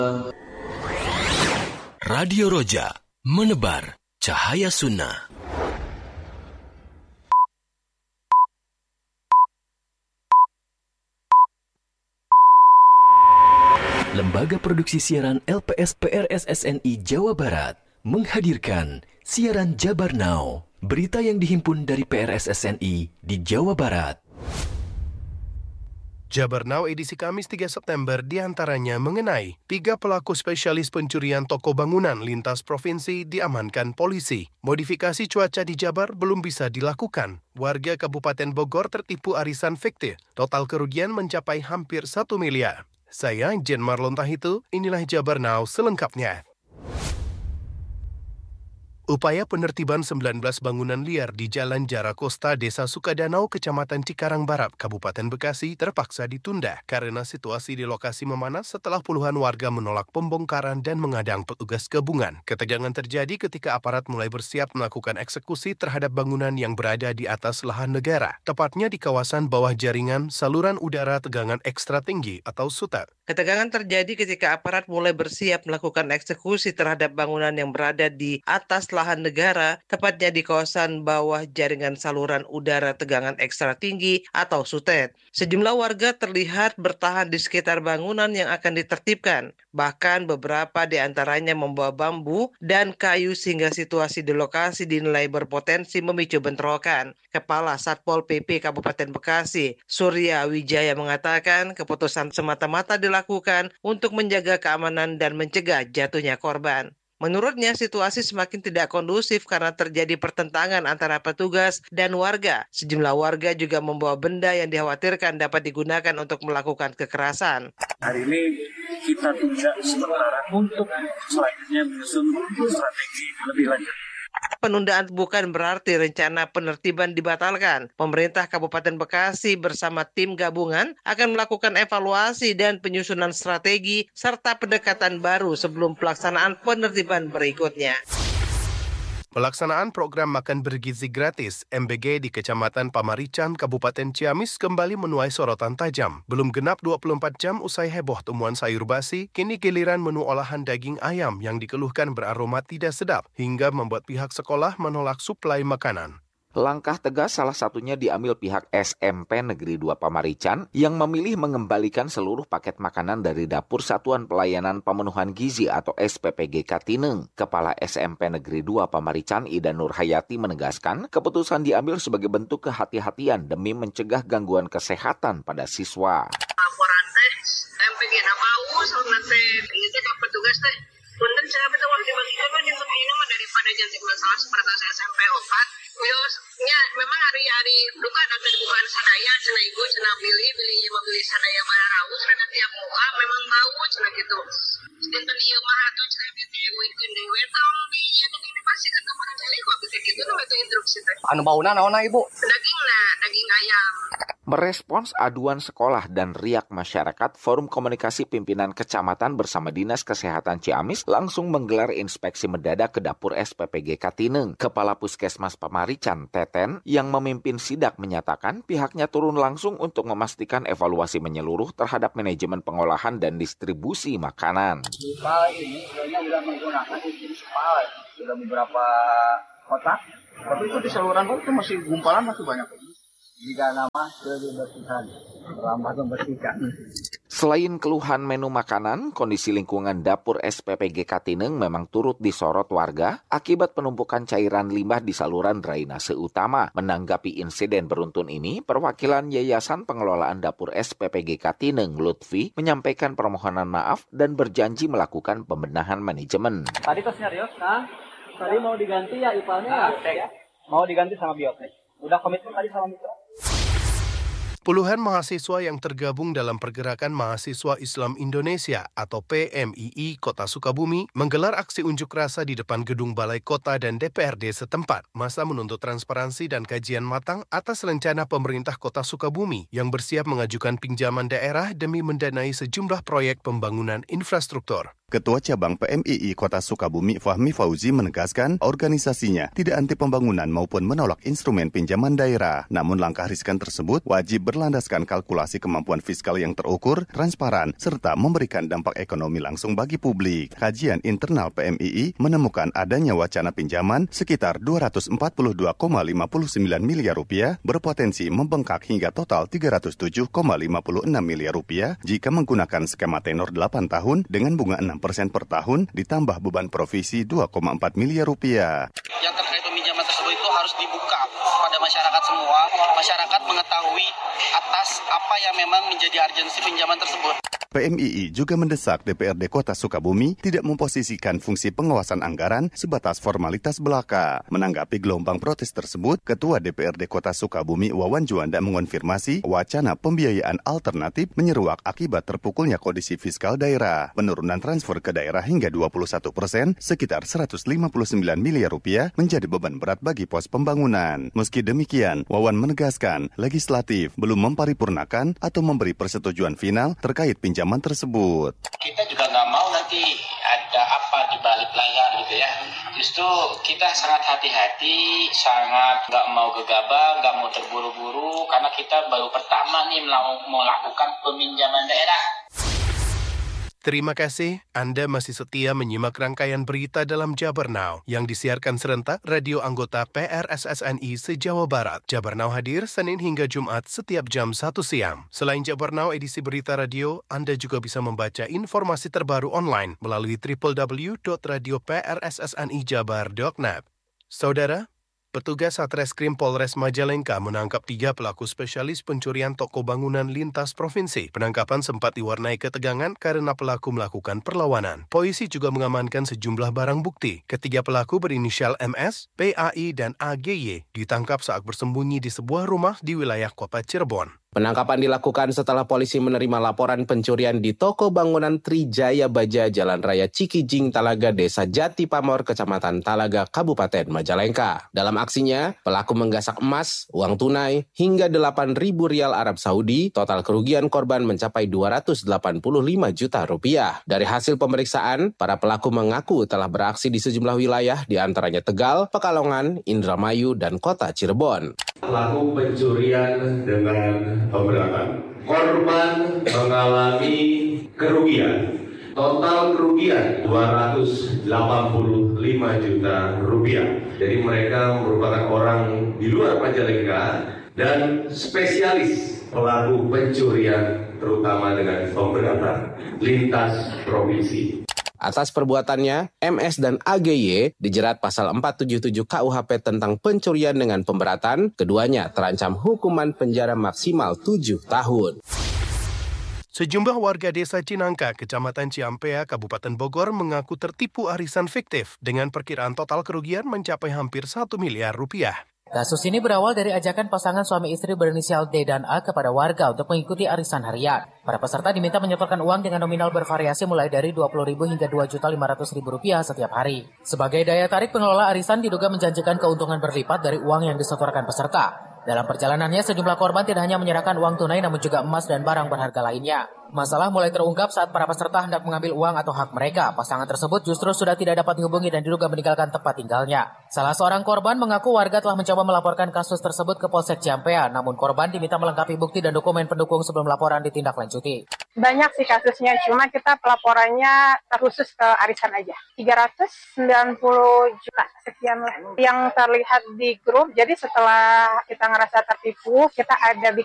Radio Roja, menebar cahaya sunnah. Lembaga Produksi Siaran LPS PRSSNI Jawa Barat menghadirkan siaran Jabar Now, berita yang dihimpun dari PRSSNI di Jawa Barat. Jabar Now edisi Kamis 3 September diantaranya mengenai 3 pelaku spesialis pencurian toko bangunan lintas provinsi diamankan polisi. Modifikasi cuaca di Jabar belum bisa dilakukan. Warga Kabupaten Bogor tertipu arisan fiktif. Total kerugian mencapai hampir 1 miliar. Saya Jen Marlon Tahitu, inilah Jabar Now selengkapnya. Upaya penertiban 19 bangunan liar di Jalan Jarakosta, Desa Sukadanau, Kecamatan Cikarang Barat, Kabupaten Bekasi terpaksa ditunda karena situasi di lokasi memanas setelah puluhan warga menolak pembongkaran dan mengadang petugas gabungan. Ketegangan terjadi ketika aparat mulai bersiap melakukan eksekusi terhadap bangunan yang berada di atas lahan negara, tepatnya di kawasan bawah jaringan saluran udara tegangan ekstra tinggi atau SUTET. Ketegangan terjadi ketika aparat mulai bersiap melakukan eksekusi terhadap bangunan yang berada di atas lahan negara, tepatnya di kawasan bawah jaringan saluran udara tegangan ekstra tinggi atau SUTET. Sejumlah warga terlihat bertahan di sekitar bangunan yang akan ditertibkan. Bahkan beberapa di antaranya membawa bambu dan kayu sehingga situasi di lokasi dinilai berpotensi memicu bentrokan. Kepala Satpol PP Kabupaten Bekasi, Surya Wijaya mengatakan keputusan semata-mata dilakukan untuk menjaga keamanan dan mencegah jatuhnya korban. Menurutnya, situasi semakin tidak kondusif karena terjadi pertentangan antara petugas dan warga. Sejumlah warga juga membawa benda yang dikhawatirkan dapat digunakan untuk melakukan kekerasan. Hari ini kita tunda sementara untuk selanjutnya menyusun strategi lebih lanjut. Penundaan bukan berarti rencana penertiban dibatalkan. Pemerintah Kabupaten Bekasi bersama tim gabungan akan melakukan evaluasi dan penyusunan strategi serta pendekatan baru sebelum pelaksanaan penertiban berikutnya. Pelaksanaan program makan bergizi gratis MBG di Kecamatan Pamarican, Kabupaten Ciamis kembali menuai sorotan tajam. Belum genap 24 jam usai heboh temuan sayur basi, kini giliran menu olahan daging ayam yang dikeluhkan beraroma tidak sedap hingga membuat pihak sekolah menolak suplai makanan. Langkah tegas salah satunya diambil pihak SMP Negeri 2 Pamarican yang memilih mengembalikan seluruh paket makanan dari Dapur Satuan Pelayanan Pemenuhan Gizi atau SPPG Katineng. Kepala SMP Negeri 2 Pamarican Ida Nurhayati menegaskan keputusan diambil sebagai bentuk kehati-hatian demi mencegah gangguan kesehatan pada siswa. Laporan teh MPG na bau soalnya teh ini teh ke petugas teh. Punten saya betul dibagi-bagi ini mah daripada jantung masalah seperti SMP 4. Nya memang hari-hari duka dan bukan sadaya cenah ibu cenah beli sadaya barang raus karena tiap muka memang bau cenah gitu. Dinten ieu mah atuh cenah dieuwekeun deui tong di ini pasti ketemu kali kok gitu nu itu instruksi teh. Anu bauna naonna ibu? Daging ayam. Merespons aduan sekolah dan riak masyarakat, Forum Komunikasi Pimpinan Kecamatan bersama Dinas Kesehatan Ciamis langsung menggelar inspeksi mendadak ke dapur SPPG Katineng. Kepala Puskesmas Pamarican, Teten, yang memimpin sidak menyatakan pihaknya turun langsung untuk memastikan evaluasi menyeluruh terhadap manajemen pengolahan dan distribusi makanan. Ini sebenarnya sudah menggunakan spal, sudah beberapa kotak, tapi itu di saluran itu masih gumpalan masih banyak. Jika nama dibersihkan, terlambat membersihkan. Selain keluhan menu makanan, kondisi lingkungan dapur SPPG Katineng memang turut disorot warga akibat penumpukan cairan limbah di saluran drainase utama. Menanggapi insiden beruntun ini, perwakilan Yayasan Pengelolaan Dapur SPPG Katineng, Lutfi, menyampaikan permohonan maaf dan berjanji melakukan pembenahan manajemen. Tadi tos serius, nah. Tadi mau diganti ya ipalnya ya. Mau diganti sama Biotek. Udah komitmen tadi sama Mitra. Puluhan mahasiswa yang tergabung dalam Pergerakan Mahasiswa Islam Indonesia atau PMII Kota Sukabumi menggelar aksi unjuk rasa di depan gedung Balai Kota dan DPRD setempat. Masa menuntut transparansi dan kajian matang atas rencana pemerintah Kota Sukabumi yang bersiap mengajukan pinjaman daerah demi mendanai sejumlah proyek pembangunan infrastruktur. Ketua Cabang PMII Kota Sukabumi Fahmi Fauzi menegaskan organisasinya tidak anti pembangunan maupun menolak instrumen pinjaman daerah. Namun langkah riskan tersebut wajib berlandaskan kalkulasi kemampuan fiskal yang terukur, transparan, serta memberikan dampak ekonomi langsung bagi publik. Kajian internal PMII menemukan adanya wacana pinjaman sekitar 242,59 miliar rupiah berpotensi membengkak hingga total 307,56 miliar rupiah jika menggunakan skema tenor 8 tahun dengan bunga 6% per tahun ditambah beban provisi 2,4 miliar rupiah. Yang terkait peminjaman tersebut itu harus dibuka pada masyarakat semua. Masyarakat mengetahui atas apa yang memang menjadi urgensi pinjaman tersebut. PMII juga mendesak DPRD Kota Sukabumi tidak memposisikan fungsi pengawasan anggaran sebatas formalitas belaka. Menanggapi gelombang protes tersebut, Ketua DPRD Kota Sukabumi Wawan Juanda mengonfirmasi wacana pembiayaan alternatif menyeruak akibat terpukulnya kondisi fiskal daerah. Penurunan transfer ke daerah hingga 21%, sekitar 159 miliar rupiah menjadi beban berat bagi pos pembangunan. Meski demikian, Wawan menegaskan legislatif belum memparipurnakan atau memberi persetujuan final terkait pinjaman tersebut. Kita juga nggak mau nanti ada apa di balik layar gitu ya. Justru kita sangat hati-hati, sangat nggak mau gegabah, nggak mau terburu-buru, karena kita baru pertama nih melakukan peminjaman daerah. Terima kasih, Anda masih setia menyimak rangkaian berita dalam Jabar Now yang disiarkan serentak radio anggota PRSSNI se-Jawa Barat. Jabar Now hadir Senin hingga Jumat setiap jam 1 siang. Selain Jabar Now edisi berita radio, Anda juga bisa membaca informasi terbaru online melalui www.radioprssnijabar.net. Saudara, petugas Satreskrim Polres Majalengka menangkap 3 pelaku spesialis pencurian toko bangunan lintas provinsi. Penangkapan sempat diwarnai ketegangan karena pelaku melakukan perlawanan. Polisi juga mengamankan sejumlah barang bukti. Ketiga pelaku berinisial MS, PAI, dan AGY ditangkap saat bersembunyi di sebuah rumah di wilayah Kota Cirebon. Penangkapan dilakukan setelah polisi menerima laporan pencurian di toko bangunan Trijaya Baja Jalan Raya Cikijing Talaga Desa Jati Pamor Kecamatan Talaga Kabupaten Majalengka. Dalam aksinya, pelaku menggasak emas, uang tunai, hingga 8.000 rial Arab Saudi. Total kerugian korban mencapai 285 juta rupiah. Dari hasil pemeriksaan, para pelaku mengaku telah beraksi di sejumlah wilayah di antaranya Tegal, Pekalongan, Indramayu, dan Kota Cirebon. Pelaku pencurian dengan pemberatan. Korban mengalami kerugian. Total kerugian 285 juta rupiah. Jadi mereka merupakan orang di luar Majalengka dan spesialis pelaku pencurian terutama dengan pemberatan lintas provinsi. Atas perbuatannya, MS dan AGY dijerat pasal 477 KUHP tentang pencurian dengan pemberatan. Keduanya terancam hukuman penjara maksimal 7 tahun. Sejumlah warga desa Cinangka, Kecamatan Ciampea, Kabupaten Bogor mengaku tertipu arisan fiktif dengan perkiraan total kerugian mencapai hampir 1 miliar rupiah. Kasus ini berawal dari ajakan pasangan suami istri berinisial D dan A kepada warga untuk mengikuti arisan harian. Para peserta diminta menyetorkan uang dengan nominal bervariasi mulai dari Rp20.000 hingga Rp2.500.000 setiap hari. Sebagai daya tarik, pengelola arisan diduga menjanjikan keuntungan berlipat dari uang yang disetorkan peserta. Dalam perjalanannya, sejumlah korban tidak hanya menyerahkan uang tunai namun juga emas dan barang berharga lainnya. Masalah mulai terungkap saat para peserta hendak mengambil uang atau hak mereka. Pasangan tersebut justru sudah tidak dapat dihubungi dan diduga meninggalkan tempat tinggalnya. Salah seorang korban mengaku warga telah mencoba melaporkan kasus tersebut ke Polsek Ciampea, namun korban diminta melengkapi bukti dan dokumen pendukung sebelum laporan ditindaklanjuti. Banyak sih kasusnya, cuma kita pelaporannya khusus ke arisan aja. 390 juta sekian lah yang terlihat di grup. Jadi setelah kita ngerasa tertipu, kita ada bikin